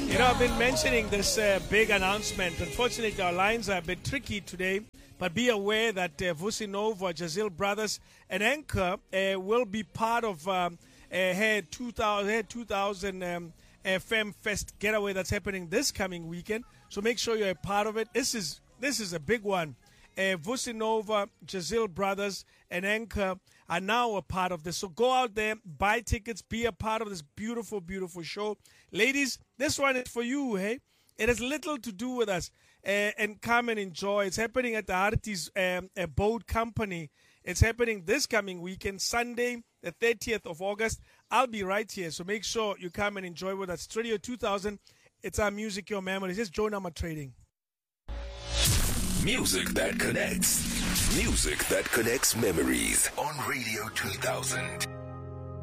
I've been mentioning this big announcement. Unfortunately, our lines are a bit tricky today, but be aware that Vusi Nova, Jazil Brothers, and Anchor will be part of her 2000 FM Fest getaway that's happening this coming weekend. So make sure you're a part of it. This is a big one. Vusi Nova, Jazil Brothers, and Anchor are now a part of this. So go out there, buy tickets, be a part of this beautiful, beautiful show. Ladies, this one is for you, hey? It has little to do with us. And come and enjoy. It's happening at the Artis Boat Company. It's happening this coming weekend, Sunday, the 30th of August. I'll be right here, so make sure you come and enjoy with us. Radio 2000, it's our music, your memories. It's Joe Nama Trading. Music that connects. Music that connects memories on Radio 2000.